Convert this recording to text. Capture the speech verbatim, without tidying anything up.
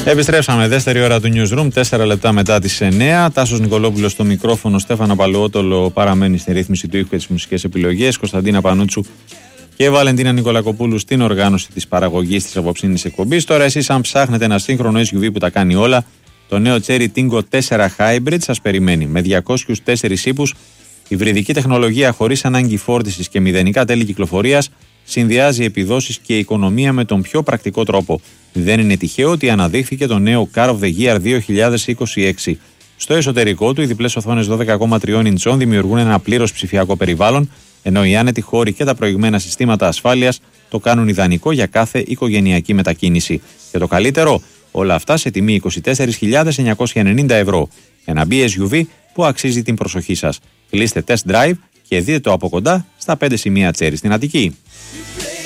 Επιστρέψαμε, δεύτερη ώρα του Newsroom, τέσσερα λεπτά μετά τις εννέα. Τάσος Νικολόπουλος στο μικρόφωνο, Στέφανα Παλαιότολο παραμένει στη ρύθμιση του ήχου και τις μουσικές επιλογές, Κωνσταντίνα Πανούτσου και Βαλεντίνα Νικολακοπούλου στην οργάνωση της παραγωγής της απόψινής εκπομπής. Τώρα, εσείς, αν ψάχνετε ένα σύγχρονο ες γιου βι που τα κάνει όλα, το νέο Chery Tingo τέσσερα Hybrid σας περιμένει. Με διακόσιους τέσσερις ύπους, υβριδική τεχνολογία χωρίς ανάγκη φόρτισης και μηδενικά τέλη κυκλοφορίας, συνδυάζει επιδόσεις και οικονομία με τον πιο πρακτικό τρόπο. Δεν είναι τυχαίο ότι αναδείχθηκε το νέο Car of the Year δύο χιλιάδες είκοσι έξι. Στο εσωτερικό του, οι διπλές οθόνες δώδεκα κόμμα τρία ιντσών δημιουργούν ένα πλήρως ψηφιακό περιβάλλον, ενώ οι άνετοι χώροι και τα προηγμένα συστήματα ασφάλειας το κάνουν ιδανικό για κάθε οικογενειακή μετακίνηση. Και το καλύτερο, όλα αυτά σε τιμή είκοσι τέσσερις χιλιάδες εννιακόσια ενενήντα ευρώ. Ένα μπι ες γιου βι που αξίζει την προσοχή σας. Κλείστε test drive και δείτε το από κοντά στα πέντε σημεία Chery στην Αττική.